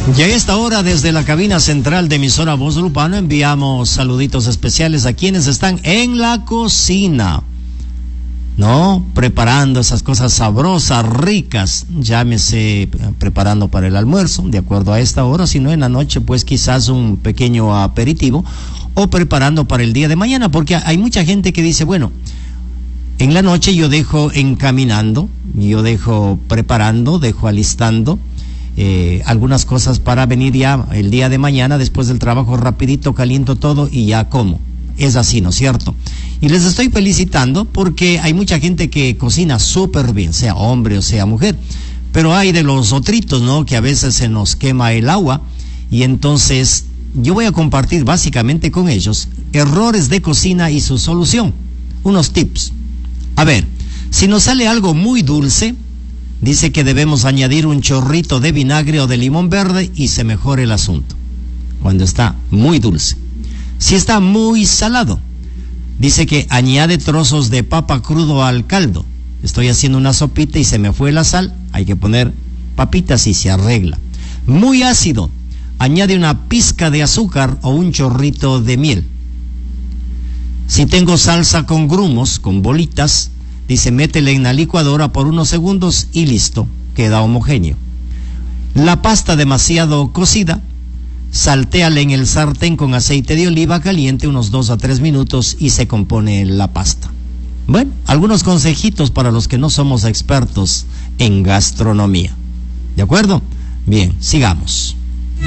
Y a esta hora, desde la cabina central de emisora Voz Lupano, enviamos saluditos especiales a quienes están en la cocina, ¿no? Preparando esas cosas sabrosas, ricas, llámese preparando para el almuerzo, de acuerdo a esta hora, si no en la noche, pues quizás un pequeño aperitivo, o preparando para el día de mañana, porque hay mucha gente que dice, bueno, en la noche yo dejo encaminando, yo dejo preparando, dejo alistando algunas cosas para venir ya el día de mañana, después del trabajo, rapidito caliento todo y ya como. Es así, ¿no es cierto? Y les estoy felicitando porque hay mucha gente que cocina súper bien, sea hombre o sea mujer, pero hay de los otritos, ¿no? Que a veces se nos quema el agua, y entonces yo voy a compartir básicamente con ellos errores de cocina y su solución, unos tips. A ver, si nos sale algo muy dulce, dice que debemos añadir un chorrito de vinagre o de limón verde y se mejora el asunto, cuando está muy dulce. Si está muy salado, dice que añade trozos de papa crudo al caldo. Estoy haciendo una sopita y se me fue la sal, hay que poner papitas y se arregla. Muy ácido, añade una pizca de azúcar o un chorrito de miel. Si tengo salsa con grumos, con bolitas, dice, métele en la licuadora por unos segundos y listo, queda homogéneo. La pasta demasiado cocida, saltéala en el sartén con aceite de oliva caliente unos 2 a 3 minutos y se compone la pasta. Bueno, algunos consejitos para los que no somos expertos en gastronomía. ¿De acuerdo? Bien, sigamos.